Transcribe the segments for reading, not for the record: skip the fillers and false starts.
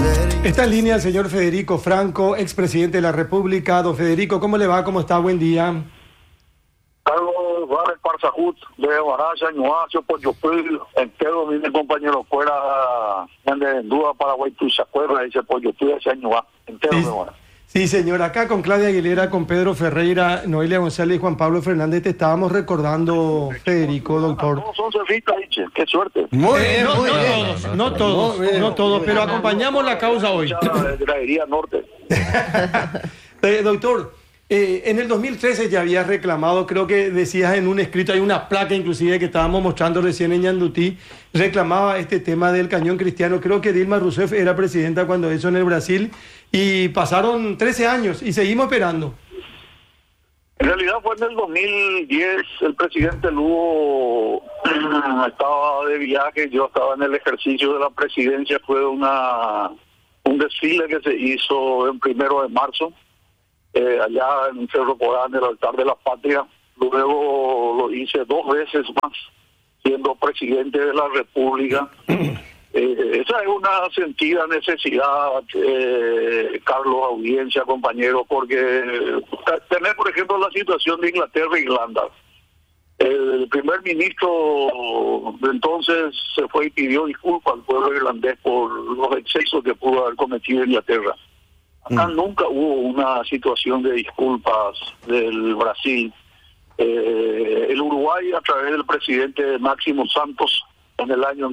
Está en línea el señor Federico Franco, expresidente de la República. Don Federico, ¿cómo le va? ¿Cómo está? Buen día. Carlos Várez Parzajut, de Baraja, Ñuacio, Poyopil, entero, mi compañero, fuera de duda Paraguay, tú se acuerdas, dice Poyopil, ese Ñuá, entero, Sí. mi hermano. Sí, señor. Acá con Claudia Aguilera, con Pedro Ferreira, Noelia González y Juan Pablo Fernández te estábamos recordando, Federico, doctor. Todos son cerritas, dice, qué suerte. Muy bien, No, muy no bien. todos, no todos, Muy bien, no todos, muy pero bien. acompañamos la causa hoy. De la herida norte. Doctor, en el 2013 ya habías reclamado, creo que decías en un escrito, hay una placa inclusive que estábamos mostrando recién en Ñandutí, reclamaba este tema del cañón cristiano. Creo que Dilma Rousseff era presidenta cuando eso en el Brasil y pasaron 13 años y seguimos esperando. En realidad fue en el 2010, el presidente Lugo estaba de viaje, yo estaba en el ejercicio de la presidencia, fue un desfile que se hizo en 1 de marzo, allá en Cerro Corán, el altar de la patria. Luego lo hice 2 veces más, siendo presidente de la República. Esa es una sentida necesidad, Carlos, audiencia, compañeros, porque tener, por ejemplo, la situación de Inglaterra e Irlanda. El primer ministro de entonces se fue y pidió disculpas al pueblo irlandés por los excesos que pudo haber cometido Inglaterra. Acá nunca hubo una situación de disculpas del Brasil. El Uruguay, a través del presidente Máximo Santos, en el año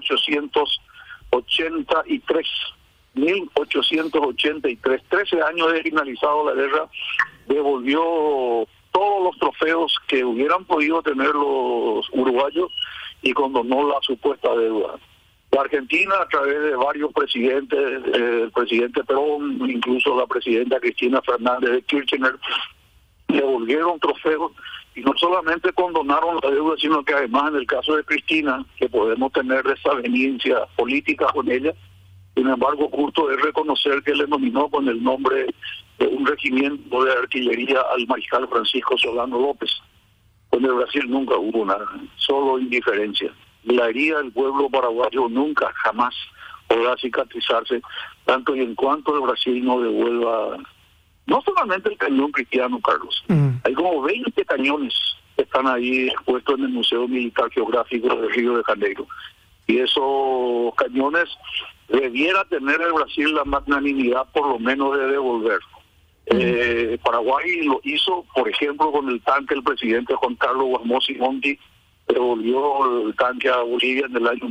1883, 13 años de finalizado la guerra, devolvió todos los trofeos que hubieran podido tener los uruguayos y condonó la supuesta deuda. La Argentina, a través de varios presidentes, el presidente Perón, incluso la presidenta Cristina Fernández de Kirchner, devolvieron trofeos y no solamente condonaron la deuda, sino que además en el caso de Cristina, que podemos tener desaveniencia política con ella, sin embargo justo es reconocer que le nominó con el nombre de un regimiento de artillería al mariscal Francisco Solano López. Con el Brasil nunca hubo nada, solo indiferencia. La herida del pueblo paraguayo nunca, jamás podrá cicatrizarse, tanto y en cuanto el Brasil no devuelva, no solamente el cañón cristiano, Carlos. Hay como 20 cañones que están ahí expuestos en el Museo Militar Geográfico de Río de Janeiro. Y esos cañones debiera tener el Brasil la magnanimidad por lo menos de devolver. Paraguay lo hizo, por ejemplo, con el tanque del presidente Juan Carlos Guasmosi Monti, devolvió el tanque a Bolivia en el año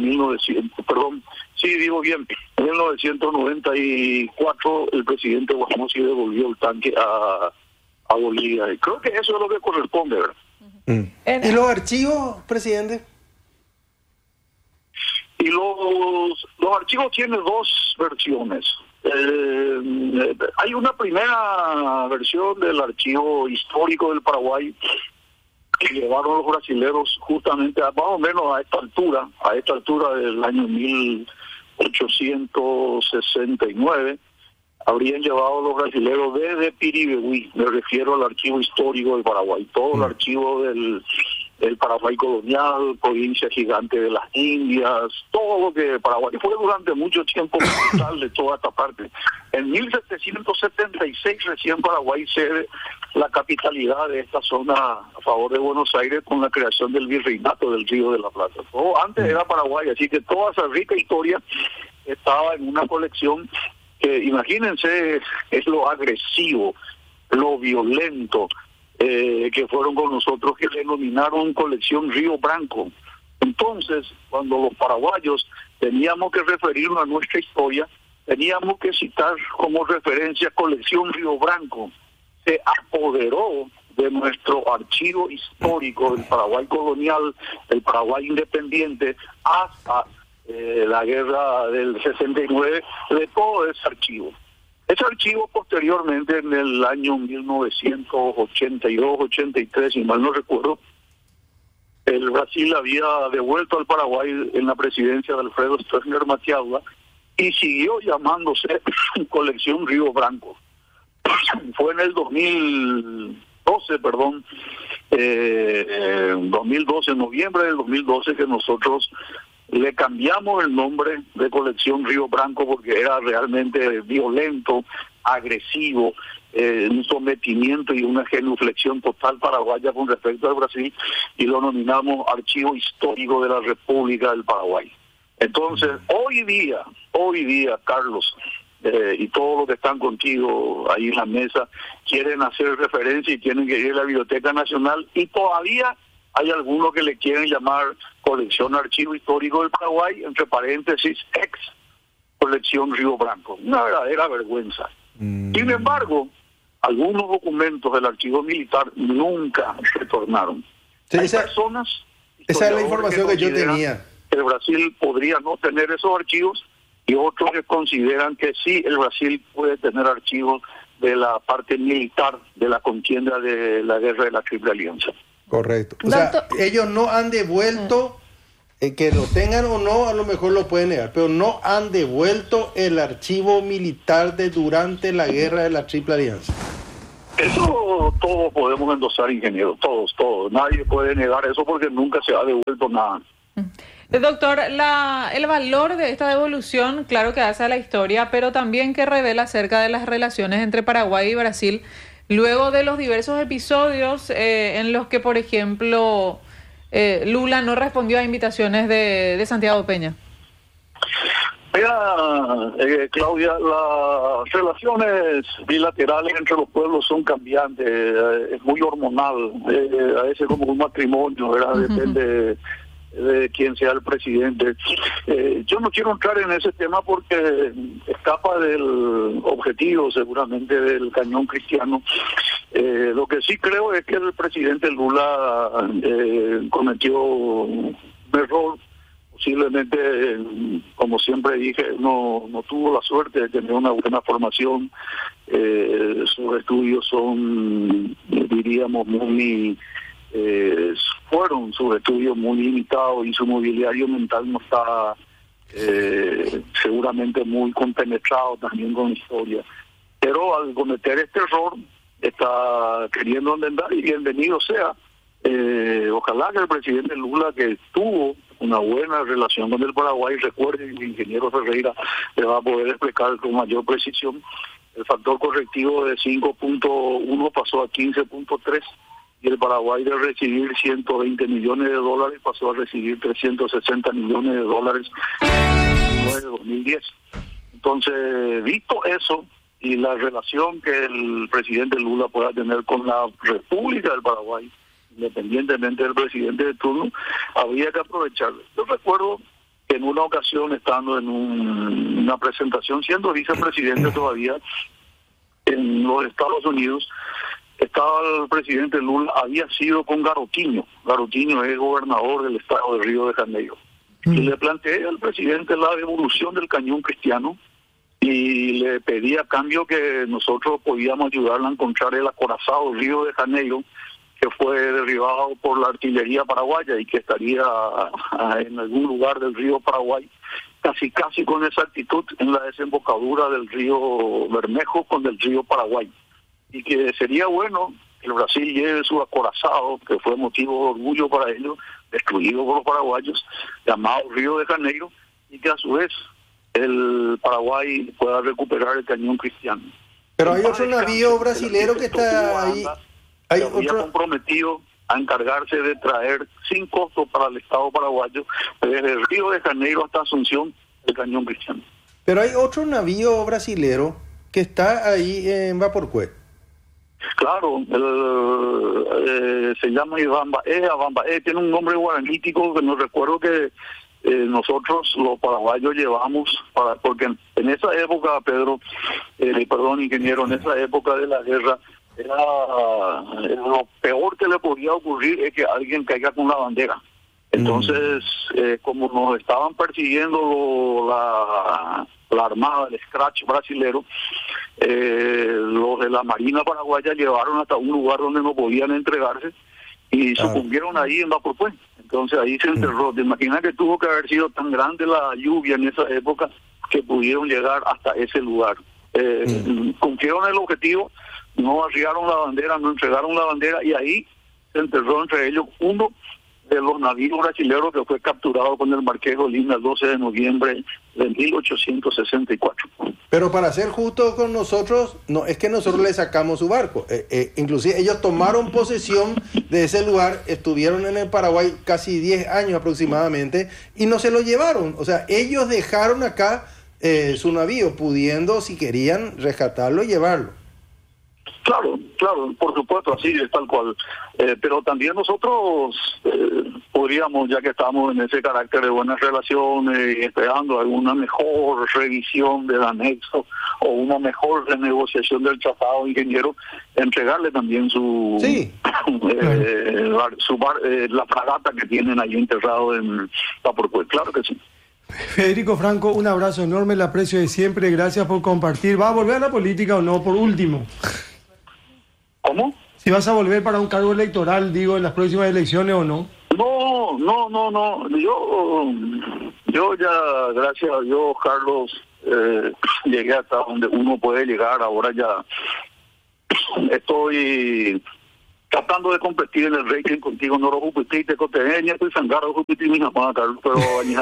1994 el presidente Guasmosi devolvió el tanque a Bolivia. Y creo que eso es lo que corresponde, ¿verdad? ¿Y los archivos, presidente? Y los archivos tienen 2 versiones. Hay una primera versión del archivo histórico del Paraguay que llevaron los brasileros justamente más o menos a esta altura del año 1869, habrían llevado los brasileros desde Piribehuí, me refiero al archivo histórico del Paraguay, todo el archivo del Paraguay colonial, provincia gigante de las Indias, todo lo que Paraguay fue durante mucho tiempo capital de toda esta parte. En 1776 recién Paraguay cede la capitalidad de esta zona a favor de Buenos Aires con la creación del virreinato del Río de la Plata. Todo antes era Paraguay, así que toda esa rica historia estaba en una colección que, imagínense, es lo agresivo, lo violento, que fueron con nosotros, que denominaron colección Río Branco. Entonces, cuando los paraguayos teníamos que referirnos a nuestra historia, teníamos que citar como referencia colección Río Branco. Se apoderó de nuestro archivo histórico del Paraguay colonial, del Paraguay independiente, hasta la guerra del 69, de todo ese archivo. Ese archivo posteriormente, en el año 1982-83, si mal no recuerdo, el Brasil había devuelto al Paraguay en la presidencia de Alfredo Stroessner Matiagua y siguió llamándose colección Río Branco. Fue en el 2012, en noviembre del 2012, que nosotros le cambiamos el nombre de Colección Río Branco porque era realmente violento, agresivo, un sometimiento y una genuflexión total paraguaya con respecto al Brasil, y lo nominamos Archivo Histórico de la República del Paraguay. Entonces, hoy día, Carlos, y todos los que están contigo ahí en la mesa, quieren hacer referencia y tienen que ir a la Biblioteca Nacional, y todavía hay algunos que le quieren llamar Colección Archivo Histórico del Paraguay, entre paréntesis, ex Colección Río Branco. Una verdadera vergüenza. Sin embargo, algunos documentos del archivo militar nunca retornaron. Sí, Hay esa es la información que yo tenía. El Brasil podría no tener esos archivos, y otros que consideran que sí, el Brasil puede tener archivos de la parte militar de la contienda de la guerra de la Triple Alianza. Correcto. O sea, ellos no han devuelto, que lo tengan o no, a lo mejor lo pueden negar, pero no han devuelto el archivo militar de durante la guerra de la Triple Alianza. Eso todos podemos endosar, ingeniero, todos. Nadie puede negar eso porque nunca se ha devuelto nada. Doctor, el valor de esta devolución, claro que hace a la historia, pero también que revela acerca de las relaciones entre Paraguay y Brasil, luego de los diversos episodios en los que, por ejemplo, Lula no respondió a invitaciones de Santiago Peña. Mira, Claudia, las relaciones bilaterales entre los pueblos son cambiantes, es muy hormonal, a veces como un matrimonio, ¿verdad? Depende de quién sea el presidente. Yo no quiero entrar en ese tema porque escapa del objetivo seguramente del cañón cristiano. Lo que sí creo es que el presidente Lula cometió un error. Posiblemente, como siempre dije, no tuvo la suerte de tener una buena formación. Sus estudios son, diríamos, fueron sus estudios muy limitados, y su mobiliario mental no está seguramente muy compenetrado también con historia. Pero al cometer este error, está queriendo enmendar, y bienvenido sea. Ojalá que el presidente Lula, que tuvo una buena relación con el Paraguay, recuerde, el ingeniero Ferreira le va a poder explicar con mayor precisión, el factor correctivo de 5.1 pasó a 15.3, y el Paraguay, de recibir 120 millones de dólares pasó a recibir 360 millones de dólares en 2010. Entonces, visto eso y la relación que el presidente Lula pueda tener con la República del Paraguay, independientemente del presidente de turno, habría que aprovecharlo. Yo recuerdo que en una ocasión, estando en una presentación, siendo vicepresidente todavía en los Estados Unidos, estaba el presidente Lula, había sido con Garotinho. Garotinho es gobernador del estado de Río de Janeiro. Y le planteé al presidente la devolución del cañón cristiano, y le pedí a cambio que nosotros podíamos ayudarle a encontrar el acorazado Río de Janeiro, que fue derribado por la artillería paraguaya y que estaría en algún lugar del río Paraguay, casi con exactitud en la desembocadura del río Bermejo con el río Paraguay. Y que sería bueno que el Brasil lleve su acorazado, que fue motivo de orgullo para ellos, destruido por los paraguayos, llamado Río de Janeiro, y que a su vez el Paraguay pueda recuperar el cañón cristiano. Pero hay otro navío brasilero que está ahí. Hay otro comprometido a encargarse de traer sin costo para el Estado paraguayo, desde Río de Janeiro hasta Asunción, el cañón cristiano. Pero hay otro navío brasilero que está ahí en Vaporcué. Claro, se llama Avambaé, tiene un nombre guaranítico que no recuerdo, que nosotros los paraguayos llevamos, porque en esa época, Pedro, perdón, ingeniero, en esa época de la guerra, era lo peor que le podía ocurrir es que alguien caiga con la bandera. Entonces, como nos estaban persiguiendo la armada, el Scratch brasilero, los de la Marina paraguaya llevaron hasta un lugar donde no podían entregarse y sucumbieron ahí en Vaporcué. Entonces ahí se enterró. Te imaginas que tuvo que haber sido tan grande la lluvia en esa época que pudieron llegar hasta ese lugar. Cumplieron el objetivo, no arriaron la bandera, no entregaron la bandera, y ahí se enterró entre ellos uno de los navíos brasileños que fue capturado con el Marqués Olín el 12 de noviembre de 1864. Pero para ser justo con nosotros, no es que nosotros le sacamos su barco. Inclusive ellos tomaron posesión de ese lugar, estuvieron en el Paraguay casi 10 años aproximadamente y no se lo llevaron. O sea, ellos dejaron acá su navío, pudiendo, si querían, rescatarlo y llevarlo. Claro, por supuesto, así es tal cual. Pero también nosotros podríamos, ya que estamos en ese carácter de buenas relaciones, esperando alguna mejor revisión del anexo o una mejor renegociación del tratado, ingeniero, entregarle también su la fragata que tienen ahí enterrado en Taporcué. Claro que sí. Federico Franco, un abrazo enorme, el aprecio de siempre, gracias por compartir. ¿Va a volver a la política o no, por último? ¿Cómo? Si vas a volver para un cargo electoral, digo, en las próximas elecciones o no. No. Yo ya, gracias a Dios, Carlos, llegué hasta donde uno puede llegar. Ahora ya estoy tratando de competir en el rating contigo. No lo competiste, estoy sangaro, competí mi mamá, Carlos, pero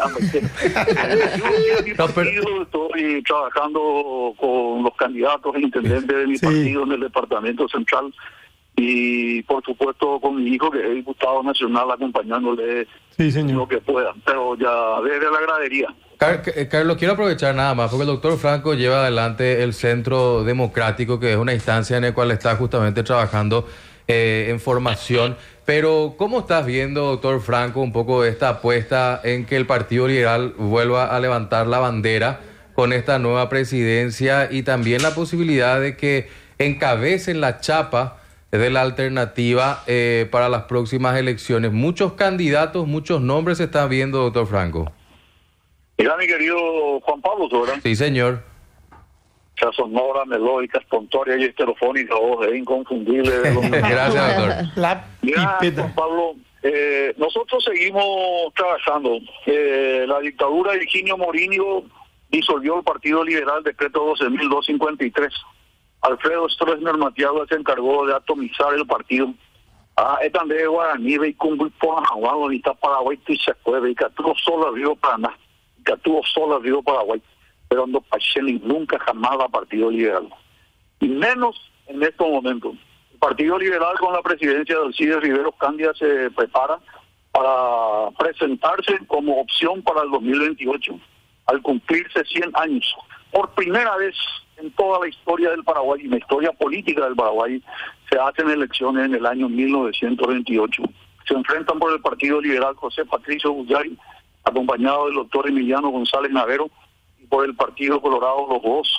estoy trabajando con los candidatos e intendentes de mi partido en el departamento central y por supuesto con mi hijo que es diputado nacional acompañándole lo que pueda, pero ya desde la gradería. Carlos, quiero aprovechar nada más porque el doctor Franco lleva adelante el Centro Democrático, que es una instancia en la cual está justamente trabajando en formación, pero ¿cómo estás viendo, doctor Franco, un poco esta apuesta en que el Partido Liberal vuelva a levantar la bandera con esta nueva presidencia y también la posibilidad de que encabecen la chapa de la alternativa para las próximas elecciones? Muchos candidatos, muchos nombres se están viendo, doctor Franco. Mira, mi querido Juan Pablo, ¿verdad? Sí, señor. Esa sonora, melódica, espontánea y estereofónica, voz es inconfundible. Gracias, doctor. Mira, Juan Pablo, nosotros seguimos trabajando. La dictadura de Higinio Morínigo disolvió el Partido Liberal, decreto 12.253. Alfredo Stroessner Matiagua se encargó de atomizar el partido. Esta de Guaraní, y Cumbu, Pojahuán, ahorita Paraguay, Tichacueve, y Catuvo solo arriba Paraná, y Catuvo solo arriba Paraguay. Pero no Pacheli nunca jamás va Partido Liberal. Y menos en estos momentos. El Partido Liberal con la presidencia de Alcides Rivero Cándido se prepara para presentarse como opción para el 2028, al cumplirse 100 años. Por primera vez en toda la historia del Paraguay y en la historia política del Paraguay se hacen elecciones en el año 1928. Se enfrentan por el Partido Liberal José Patricio Bullari, acompañado del doctor Emiliano González Navero, por el Partido Colorado los dos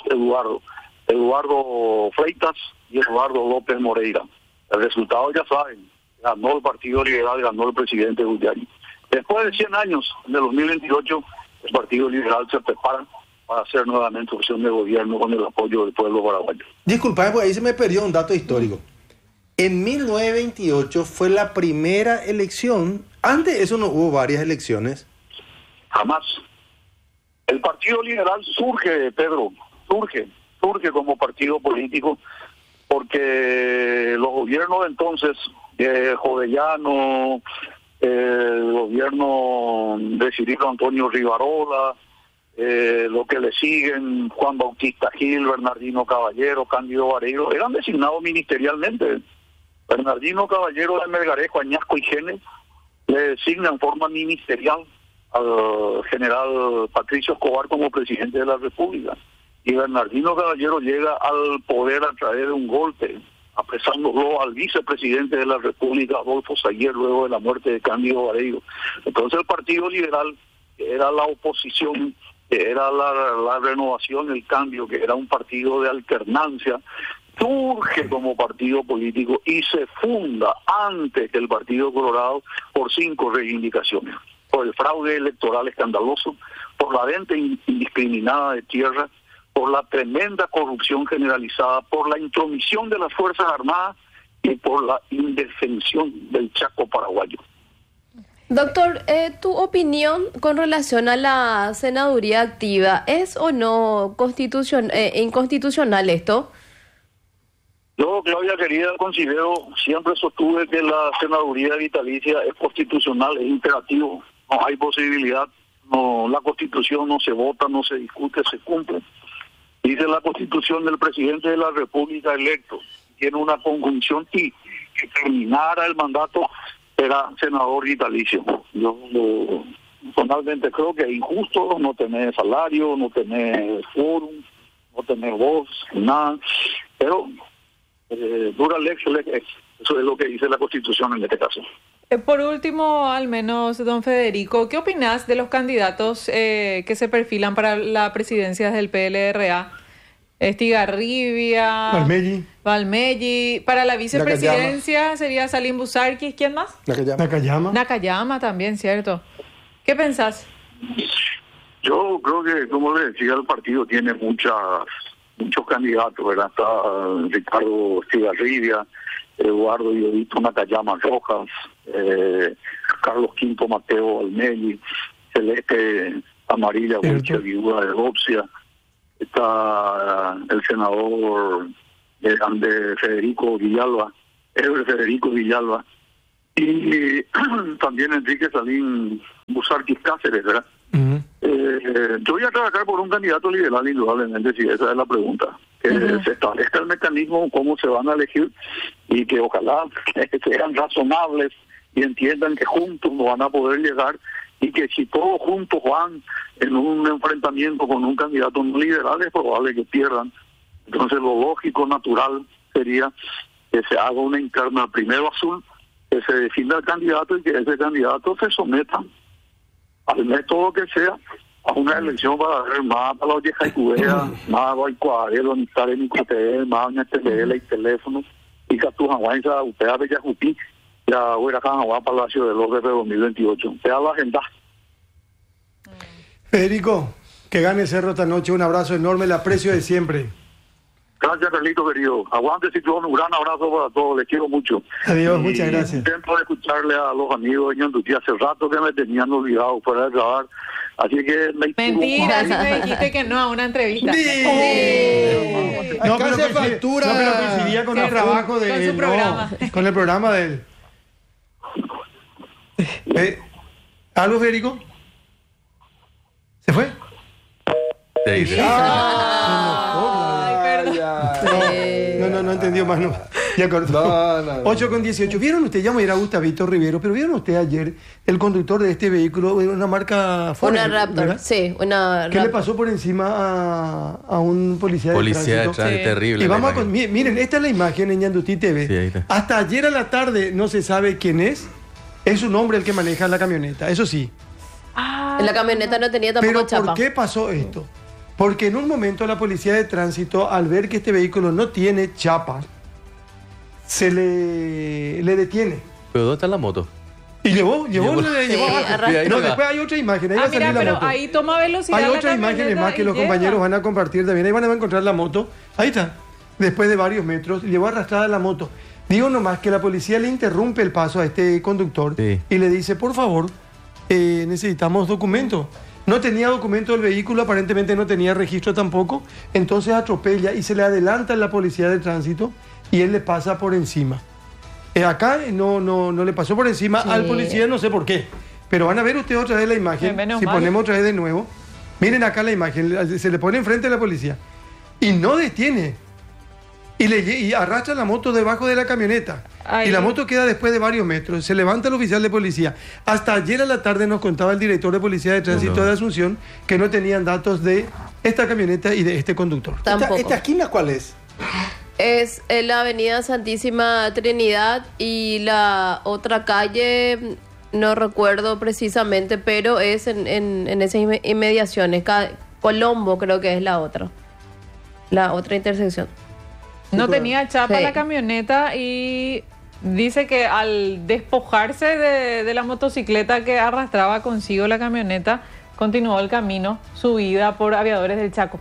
Eduardo Freitas y Eduardo López Moreira. El resultado ya saben, ganó el Partido Liberal, ganó el presidente Bullari. Después de 100 años, en el 2028, el Partido Liberal se prepara para hacer nuevamente opción de gobierno con el apoyo del pueblo paraguayo. Disculpame, porque ahí se me perdió un dato histórico. En 1928 fue la primera elección. Antes de eso no hubo varias elecciones. Jamás. El Partido Liberal surge, Pedro, surge como partido político porque los gobiernos de entonces, Jovellanos, el gobierno de Cirilo Antonio Rivarola, lo que le siguen, Juan Bautista Gil, Bernardino Caballero, Cándido Vareiro, eran designados ministerialmente. Bernardino Caballero de Melgarejo, Añasco y Gene le designa en forma ministerial al general Patricio Escobar como presidente de la República. Y Bernardino Caballero llega al poder a través de un golpe, apresándolo al vicepresidente de la República, Adolfo Saguier, luego de la muerte de Cándido Vareiro. Entonces el Partido Liberal, que era la oposición, que era la renovación, el cambio, que era un partido de alternancia, surge como partido político y se funda antes que el Partido Colorado por 5 reivindicaciones: por el fraude electoral escandaloso, por la venta indiscriminada de tierra, por la tremenda corrupción generalizada, por la intromisión de las Fuerzas Armadas y por la indefensión del Chaco paraguayo. Doctor, tu opinión con relación a la senaduría activa, ¿es o no inconstitucional esto? Yo, Claudia querida, considero, siempre sostuve que la senaduría vitalicia es constitucional, es imperativo, no hay posibilidad, no, la Constitución no se vota, no se discute, se cumple. Dice la Constitución del presidente de la República electo, tiene una conjunción y que terminara el mandato era senador vitalicio. Yo personalmente creo que es injusto no tener salario, no tener quórum, no tener voz, nada, pero dura lex, eso es lo que dice la Constitución en este caso. Por último, al menos, don Federico, ¿qué opinás de los candidatos que se perfilan para la presidencia del PLRA? Estigarribia, Valmelli. Para la vicepresidencia Nakayama. Sería Salim Busarquis. ¿Quién más? Nakayama también, ¿cierto? ¿Qué pensás? Yo creo que, como le decía, el partido tiene muchos candidatos, ¿verdad? Está Ricardo Estigarribia, Eduardo Iodito Nakayama Rojas, Carlos Quinto Mateo Valmelli, Celeste Amarilla Huiche Viuda de Opsia. Está el senador de Federico Villalba, y también Enrique Salim Busarquis Cáceres, ¿verdad? Uh-huh. Yo voy a trabajar por un candidato liberal, indudablemente, si esa es la pregunta. Que se establezca el mecanismo, cómo se van a elegir, y que ojalá sean razonables y entiendan que juntos no van a poder llegar, y que si todos juntos van en un enfrentamiento con un candidato no liberal es probable que pierdan. Entonces lo lógico, natural sería que se haga una interna primero azul, que se defina el candidato y que ese candidato se someta al método que sea a una elección para ver más para la vieja y cubea, más para el cuadrero, ni estar en mi CTE, más en el teléfono, y que tu Hawaii usted a Bella Jupi, ya voy a Hawaii Palacio de los de 2028. Te da la agenda. Federico, que gane Cerro esta noche, un abrazo enorme, el aprecio de siempre. Gracias, Carlito querido. Aguante, Ciclón, un gran abrazo para todos, les quiero mucho. Adiós, muchas gracias. Intento de escucharle a los amigos de Ñandutí, hace rato que me tenían olvidado fuera de grabar, así que... Mentira, si me dijiste que no a una entrevista. Sí. No, pero factura. No, pero coincidía con el trabajo de con él. Su programa. No, con el programa de él. ¿Algo, Federico? ¿Se fue? Sí. No entendió más. No. Ya cortó. 8:18. ¿Vieron ustedes? Ya me hubiera gustado Víctor Rivero, pero ¿vieron ustedes ayer el conductor de este vehículo, una marca Ford? Una Raptor, ¿verdad? Sí, una Raptor. ¿Qué le pasó por encima a un policía de tránsito? Sí. Terrible. Y vamos miren, esta es la imagen en Ñandutí TV. Sí, ahí está. Hasta ayer a la tarde no se sabe quién es. Es un hombre el que maneja la camioneta, eso sí. La camioneta no tenía tampoco pero chapa. ¿Por qué pasó esto? Porque en un momento la policía de tránsito, al ver que este vehículo no tiene chapa, se le detiene. ¿Pero dónde está la moto? Y llevó abajo. No, después hay otra imagen. Ahí va a salir la moto. Ahí toma velocidad. Hay otras imágenes más que los compañeros van a compartir también. Ahí van a encontrar la moto. Ahí está. Después de varios metros, llevó arrastrada la moto. Digo nomás que la policía le interrumpe el paso a este conductor y le dice, por favor, necesitamos documento. No tenía documento del vehículo, aparentemente no tenía registro tampoco, entonces atropella y se le adelanta la policía de tránsito y él le pasa por encima. Acá no le pasó por encima al policía, no sé por qué, pero van a ver ustedes otra vez la imagen, si ponemos otra vez de nuevo, miren acá la imagen, se le pone enfrente a la policía y no detiene. Y arrastra la moto debajo de la camioneta. Y la moto queda después de varios metros. Se levanta el oficial de policía. Hasta ayer a la tarde nos contaba el director de Policía de Tránsito de Asunción que no tenían datos de esta camioneta y de este conductor. ¿Esta esquina cuál es? Es la avenida Santísima Trinidad y la otra calle, no recuerdo precisamente, pero es en esas inmediaciones. Colombo creo que es la otra intersección. No tenía chapa la camioneta y dice que al despojarse de la motocicleta que arrastraba consigo la camioneta, continuó el camino, su vida por Aviadores del Chaco.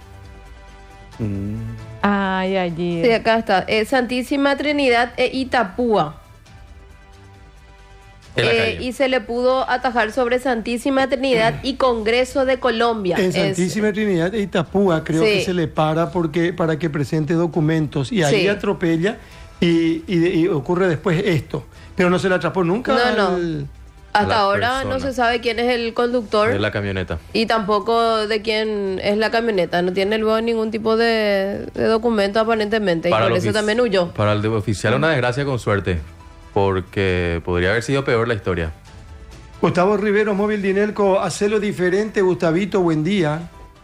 Ay, allí. Sí, acá está. Santísima Trinidad e Itapúa. y se le pudo atajar sobre Santísima Trinidad y Congreso de Colombia. En Santísima Trinidad e Itapúa creo que se le para para que presente documentos y ahí atropella y ocurre después esto. Pero no se le atrapó nunca. Hasta ahora no se sabe quién es el conductor de la camioneta. Y tampoco de quién es la camioneta. No tiene luego ningún tipo de documento aparentemente. Y por eso también huyó. Para el oficial una desgracia con suerte. Porque podría haber sido peor la historia. Gustavo Rivero, Móvil Dinelco, hacelo diferente, Gustavito, buen día.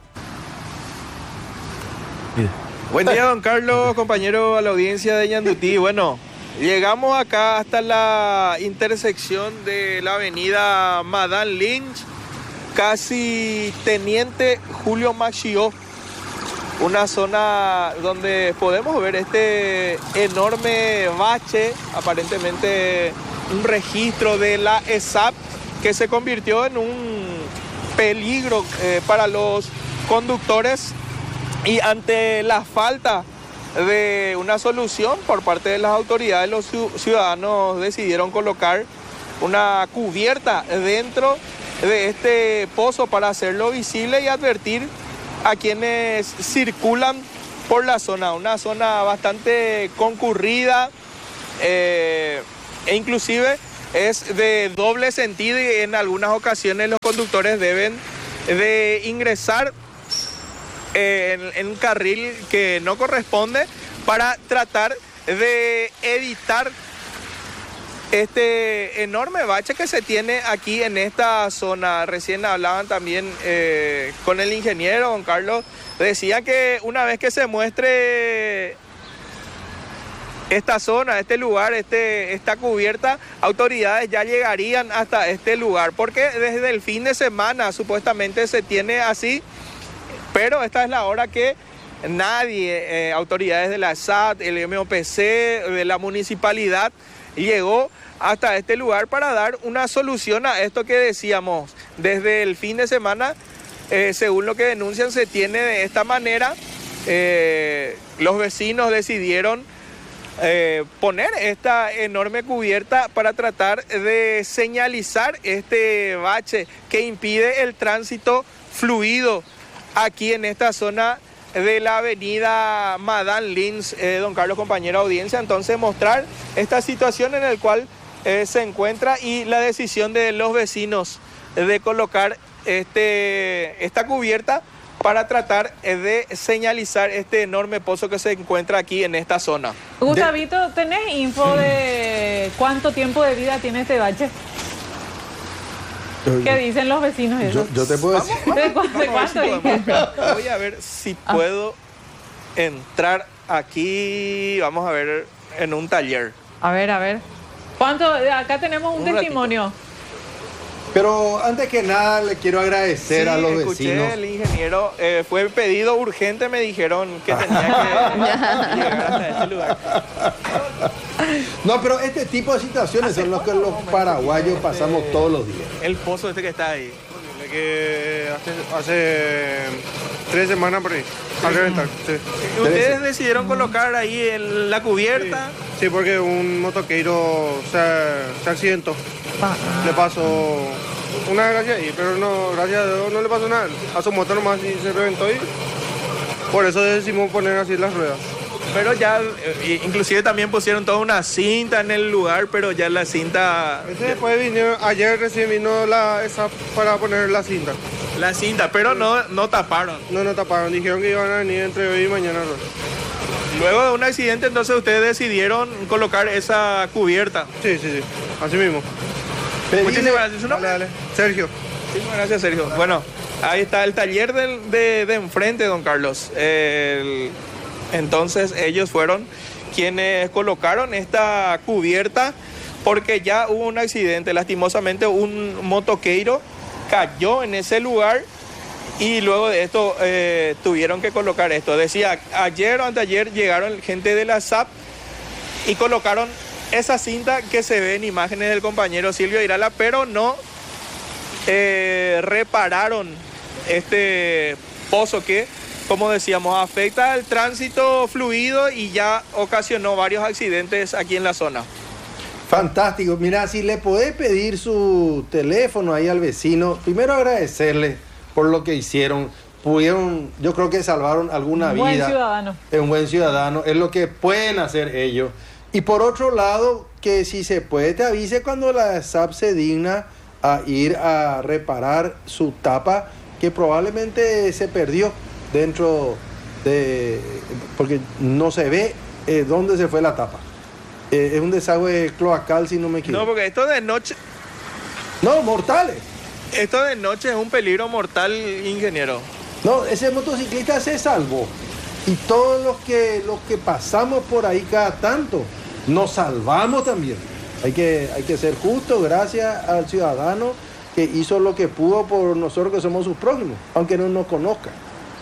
Buen día, don Carlos, compañero a la audiencia de Ñandutí. Bueno, llegamos acá hasta la intersección de la avenida Madame Lynch, casi Teniente Julio Maxió. Una zona donde podemos ver este enorme bache, aparentemente un registro de la ESAP que se convirtió en un peligro para los conductores, y ante la falta de una solución por parte de las autoridades, los ciudadanos decidieron colocar una cubierta dentro de este pozo para hacerlo visible y advertir a quienes circulan por la zona, una zona bastante concurrida e inclusive es de doble sentido, y en algunas ocasiones los conductores deben de ingresar en un carril que no corresponde para tratar de evitar este enorme bache que se tiene aquí en esta zona. Recién hablaban también con el ingeniero, don Carlos, decía que una vez que se muestre esta zona, este lugar, esta cubierta, autoridades ya llegarían hasta este lugar, porque desde el fin de semana supuestamente se tiene así, pero esta es la hora que nadie, autoridades de la SAT, el MOPC, de la municipalidad, llegó hasta este lugar para dar una solución a esto que decíamos. Desde el fin de semana, según lo que denuncian, se tiene de esta manera. Los vecinos decidieron poner esta enorme cubierta para tratar de señalizar este bache que impide el tránsito fluido aquí en esta zona de la avenida Madame Lynch, don Carlos, compañero audiencia. Entonces, mostrar esta situación en la cual se encuentra y la decisión de los vecinos de colocar esta cubierta para tratar de señalizar este enorme pozo que se encuentra aquí en esta zona. Gustavito, ¿tenés info de cuánto tiempo de vida tiene este bache? ¿Qué dicen los vecinos eso? Yo te puedo decir. ¿De cuánto? Voy a ver si puedo entrar aquí, vamos a ver, en un taller. A ver. ¿Cuánto? Acá tenemos un testimonio. Ratito. Pero antes que nada le quiero agradecer a los vecinos. Escuché el ingeniero, fue pedido urgente, me dijeron que tenía que llegar hasta este lugar. No, pero este tipo de situaciones son los que los paraguayos pasamos todos los días. El pozo que está ahí. Que hace 3 semanas por ahí, al reventar. Sí. ¿Ustedes decidieron colocar ahí la cubierta? Sí, porque un motoqueiro se accidentó. Le pasó una desgracia ahí, pero no, gracias a Dios no le pasó nada. A su moto nomás y se reventó, y por eso decidimos poner así las ruedas. Pero ya, inclusive también pusieron toda una cinta en el lugar, pero ya la cinta... Después ayer recién vino esa para poner la cinta. La cinta, pero no taparon. No taparon, dijeron que iban a venir entre hoy y mañana. Luego de un accidente, entonces ustedes decidieron colocar esa cubierta. Sí, así mismo. Muchísimas gracias. ¿Su nombre? Dale. Sergio. Muchísimas gracias, Sergio. Bueno, ahí está el taller de enfrente, don Carlos. Entonces ellos fueron quienes colocaron esta cubierta porque ya hubo un accidente. Lastimosamente un motoqueiro cayó en ese lugar y luego de esto tuvieron que colocar esto. Decía, ayer o anteayer llegaron gente de la SAP y colocaron esa cinta que se ve en imágenes del compañero Silvio Irala, pero no repararon este pozo que, como decíamos, afecta al tránsito fluido y ya ocasionó varios accidentes aquí en la zona. Fantástico. Mira, si le podés pedir su teléfono ahí al vecino, primero agradecerle por lo que hicieron. Yo creo que salvaron alguna vida. Un buen ciudadano. Es un buen ciudadano, es lo que pueden hacer ellos. Y por otro lado, que si se puede te avise cuando la SAP se digna a ir a reparar su tapa, que probablemente se perdió dentro de... porque no se ve dónde se fue la tapa. Es un desagüe cloacal, si no me equivoco. No, porque esto de noche... No, mortales. Esto de noche es un peligro mortal, ingeniero. No, ese motociclista se salvó. Y todos los que pasamos por ahí cada tanto, nos salvamos también. Hay que ser justos, gracias al ciudadano que hizo lo que pudo por nosotros que somos sus prójimos, aunque no nos conozcan.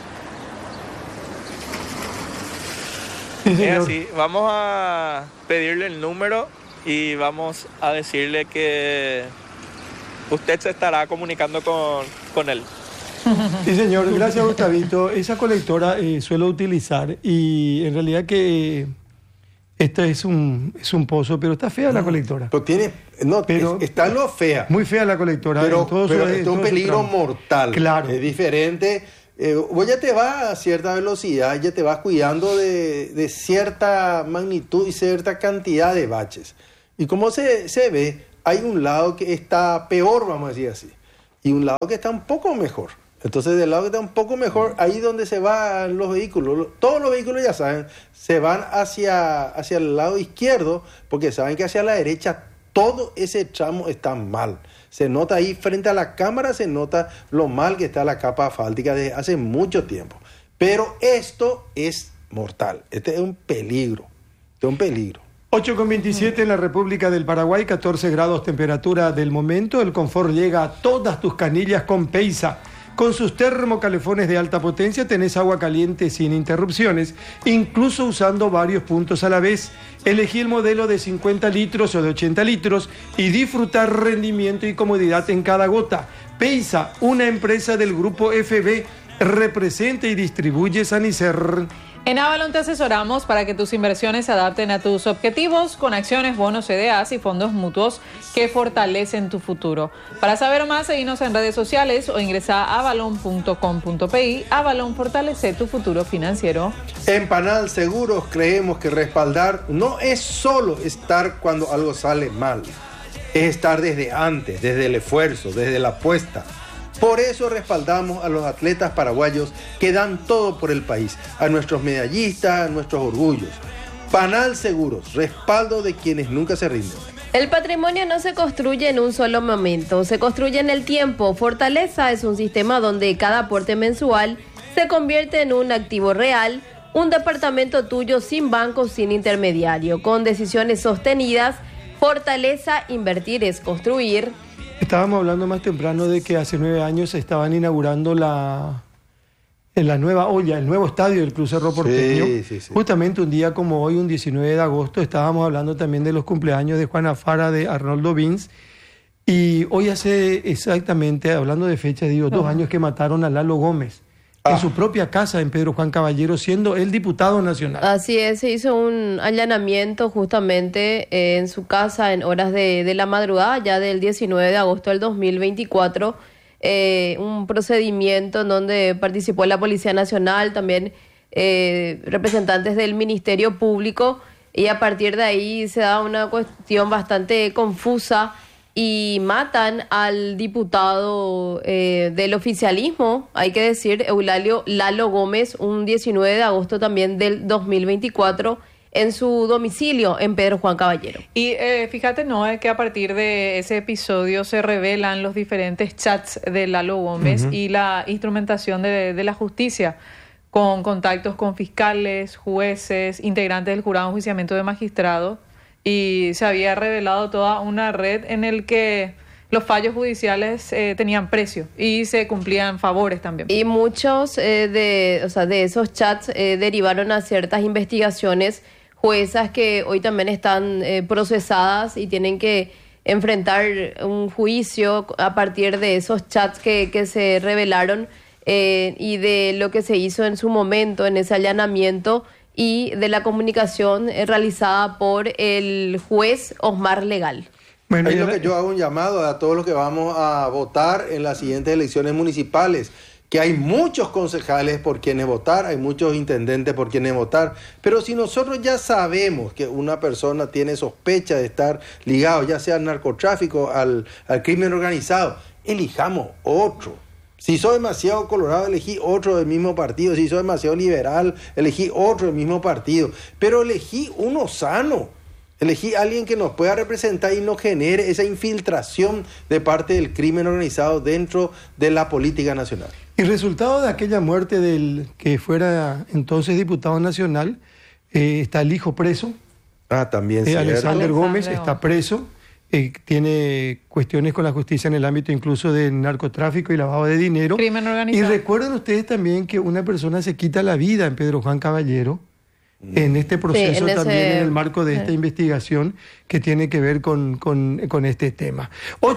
Es así, vamos a pedirle el número y vamos a decirle que usted se estará comunicando con él. Sí, señor, gracias, Gustavito. Esa colectora suelo utilizar y en realidad que esto es un pozo, pero está fea la colectora. Pero está lo fea. Muy fea la colectora. Pero es un peligro mortal. Claro. Es diferente. Vos ya te vas a cierta velocidad, ya te vas cuidando de cierta magnitud y cierta cantidad de baches. Y como se ve, hay un lado que está peor, vamos a decir así, y un lado que está un poco mejor. Entonces, del lado que está un poco mejor, ahí donde se van los vehículos, todos los vehículos ya saben, se van hacia el lado izquierdo, porque saben que hacia la derecha todo ese tramo está mal. Se nota ahí frente a la cámara, se nota lo mal que está la capa asfáltica desde hace mucho tiempo. Pero esto es mortal. Este es un peligro. 8,27 en la República del Paraguay, 14 grados temperatura del momento. El confort llega a todas tus canillas con Peisa. Con sus termocalefones de alta potencia tenés agua caliente sin interrupciones, incluso usando varios puntos a la vez. Elegí el modelo de 50 litros o de 80 litros y disfrutar rendimiento y comodidad en cada gota. Peisa, una empresa del grupo FB, representa y distribuye Sanicer. En Avalon te asesoramos para que tus inversiones se adapten a tus objetivos con acciones, bonos, CDAs y fondos mutuos que fortalecen tu futuro. Para saber más, seguinos en redes sociales o ingresa a avalon.com.pi. Avalon, fortalece tu futuro financiero. En Panal Seguros creemos que respaldar no es solo estar cuando algo sale mal, es estar desde antes, desde el esfuerzo, desde la apuesta. Por eso respaldamos a los atletas paraguayos que dan todo por el país, a nuestros medallistas, a nuestros orgullos. Panal Seguros, respaldo de quienes nunca se rinden. El patrimonio no se construye en un solo momento, se construye en el tiempo. Fortaleza es un sistema donde cada aporte mensual se convierte en un activo real, un departamento tuyo sin banco, sin intermediario, con decisiones sostenidas. Fortaleza, invertir es construir. Estábamos hablando más temprano de que hace 9 años se estaban inaugurando la nueva olla, el nuevo estadio del Club Cerro Porteño. Sí. Justamente un día como hoy, un 19 de agosto, estábamos hablando también de los cumpleaños de Juana Fara, de Arnoldo Vins. Y hoy hace exactamente, hablando de fecha, 2 años que mataron a Lalo Gómez. En su propia casa en Pedro Juan Caballero, siendo el diputado nacional. Así es, se hizo un allanamiento justamente en su casa en horas de la madrugada, ya del 19 de agosto del 2024. Un procedimiento en donde participó la Policía Nacional, también representantes del Ministerio Público, y a partir de ahí se da una cuestión bastante confusa y matan al diputado del oficialismo, hay que decir, Eulalio Lalo Gómez, un 19 de agosto también del 2024, en su domicilio en Pedro Juan Caballero. Y fíjate, Noé, que a partir de ese episodio se revelan los diferentes chats de Lalo Gómez y la instrumentación de la justicia, con contactos con fiscales, jueces, integrantes del jurado de enjuiciamiento de magistrados. Y se había revelado toda una red en el que los fallos judiciales tenían precio y se cumplían favores también. Y muchos de esos chats derivaron a ciertas investigaciones juezas que hoy también están procesadas y tienen que enfrentar un juicio a partir de esos chats que se revelaron y de lo que se hizo en su momento en ese allanamiento. y de la comunicación realizada por el juez Osmar Legal. Bueno, es lo que yo hago un llamado a todos los que vamos a votar en las siguientes elecciones municipales, que hay muchos concejales por quienes votar, hay muchos intendentes por quienes votar, pero si nosotros ya sabemos que una persona tiene sospecha de estar ligado, ya sea al narcotráfico, al crimen organizado, elijamos otro. Si soy demasiado colorado, elegí otro del mismo partido. Si soy demasiado liberal, elegí otro del mismo partido. Pero elegí uno sano. Elegí a alguien que nos pueda representar y no genere esa infiltración de parte del crimen organizado dentro de la política nacional. Y resultado de aquella muerte del que fuera entonces diputado nacional, está el hijo preso. También sí. Alexander Gómez está preso. Tiene cuestiones con la justicia en el ámbito incluso del narcotráfico y lavado de dinero. Crimen organizado. Y recuerden ustedes también que una persona se quita la vida en Pedro Juan Caballero, en este proceso también en el marco de esta investigación que tiene que ver con este tema.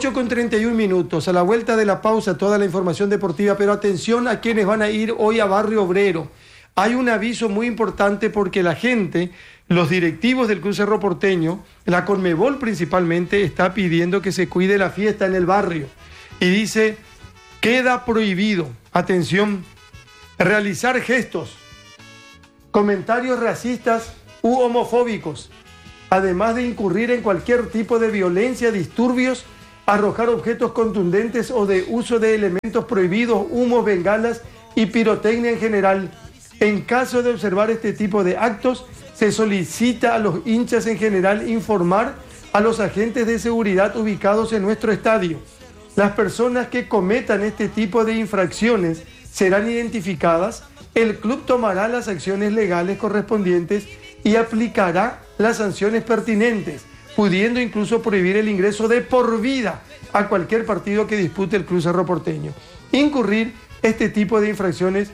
8:31. A la vuelta de la pausa toda la información deportiva, pero atención a quienes van a ir hoy a Barrio Obrero. Hay un aviso muy importante porque la gente, los directivos del Club Cerro Porteño, la Conmebol principalmente, está pidiendo que se cuide la fiesta en el barrio. Y dice, queda prohibido, atención, realizar gestos, comentarios racistas u homofóbicos, además de incurrir en cualquier tipo de violencia, disturbios, arrojar objetos contundentes o de uso de elementos prohibidos, humos, bengalas y pirotecnia en general. En caso de observar este tipo de actos, se solicita a los hinchas en general informar a los agentes de seguridad ubicados en nuestro estadio. Las personas que cometan este tipo de infracciones serán identificadas, el club tomará las acciones legales correspondientes y aplicará las sanciones pertinentes, pudiendo incluso prohibir el ingreso de por vida a cualquier partido que dispute el Club Cerro Porteño. Incurrir en este tipo de infracciones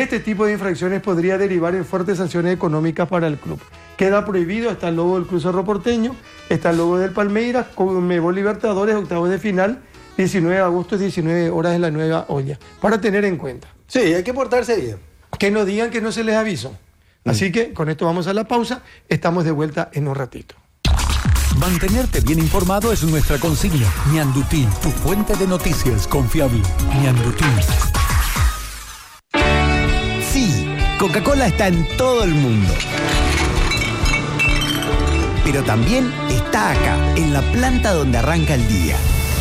podría derivar en fuertes sanciones económicas para el club. Queda prohibido, está el logo del Club Cerro Porteño, está el logo del Palmeiras, Conmebol Libertadores, octavos de final, 19 de agosto, 19 horas en la Nueva Olla, para tener en cuenta. Sí, hay que portarse bien. Que no digan que no se les avisó. Así que con esto vamos a la pausa, estamos de vuelta en un ratito. Mantenerte bien informado es nuestra consigna. Ñandutí, tu fuente de noticias confiable. Ñandutí. Sí, Coca-Cola está en todo el mundo. Pero también está acá, en la planta donde arranca el día.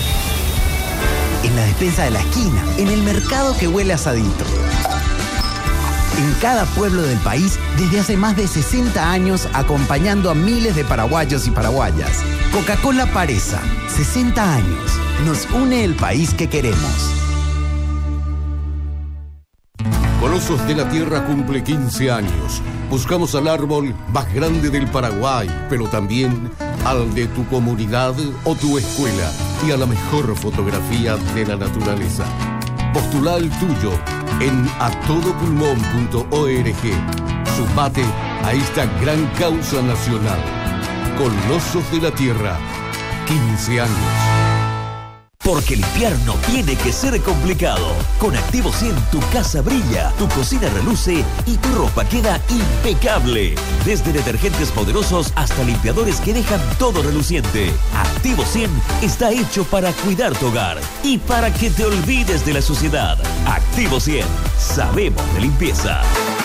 En la despensa de la esquina, en el mercado que huele a asadito. En cada pueblo del país, desde hace más de 60 años, acompañando a miles de paraguayos y paraguayas. Coca-Cola Paresa, 60 años. Nos une el país que queremos. Colosos de la Tierra cumple 15 años. Buscamos al árbol más grande del Paraguay, pero también al de tu comunidad o tu escuela y a la mejor fotografía de la naturaleza. Postula el tuyo en atodopulmón.org. Sumate a esta gran causa nacional. Colosos de la Tierra, 15 años. Porque limpiar no tiene que ser complicado. Con Activo 100 tu casa brilla, tu cocina reluce y tu ropa queda impecable. Desde detergentes poderosos hasta limpiadores que dejan todo reluciente. Activo 100 está hecho para cuidar tu hogar y para que te olvides de la suciedad. Activo 100, sabemos de limpieza.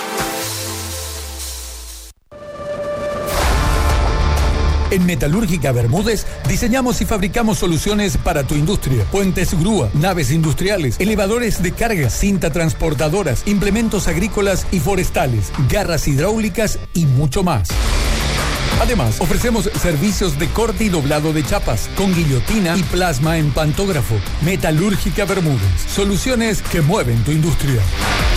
En Metalúrgica Bermúdez diseñamos y fabricamos soluciones para tu industria. Puentes grúa, naves industriales, elevadores de carga, cinta transportadoras, implementos agrícolas y forestales, garras hidráulicas y mucho más. Además, ofrecemos servicios de corte y doblado de chapas, con guillotina y plasma en pantógrafo. Metalúrgica Bermúdez, soluciones que mueven tu industria.